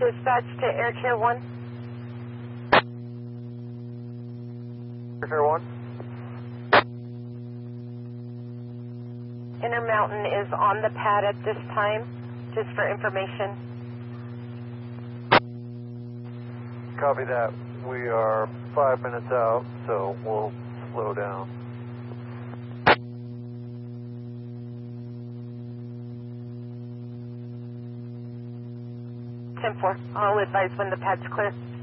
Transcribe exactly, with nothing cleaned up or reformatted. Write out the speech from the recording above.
Dispatch to Air Tier one. Air Tier one. Intermountain is on the pad at this time, just for information. Copy that. We are five minutes out, so we'll slow down. ten four, I'll advise when the pad's clear.